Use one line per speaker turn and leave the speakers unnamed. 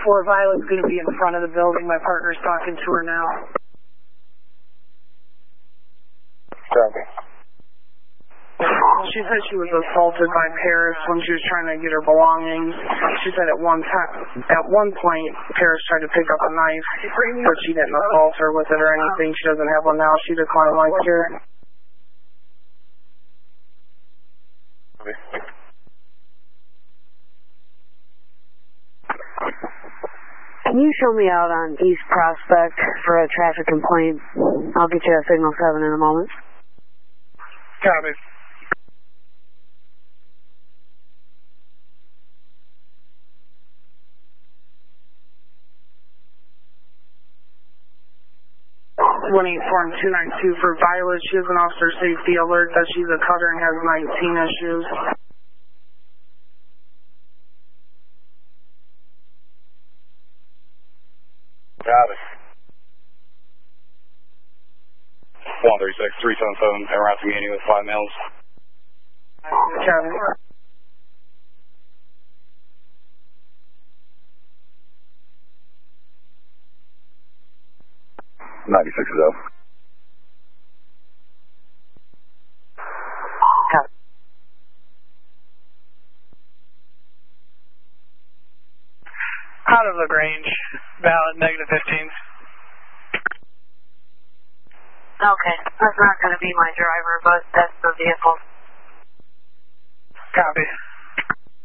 4, Violet's going to be in front of the building. My partner's talking to her now.
Copy.
She said she was assaulted by Paris when she was trying to get her belongings. She said at one point, Paris tried to pick up a knife, but she didn't assault her with it or anything. She doesn't have one now. She declined life care.
Can you show me out on East Prospect for a traffic complaint? I'll get you at Signal 7 in a moment.
Copy.
One 8 and 292 for Violet. She has an officer safety alert that she's a cutter and has 19 issues.
Got it. 136, 377, around community with 5 males.
Copy.
96 is up.
Out of LaGrange, valid -15.
Okay, that's not going to be my driver, but that's the vehicle.
Copy.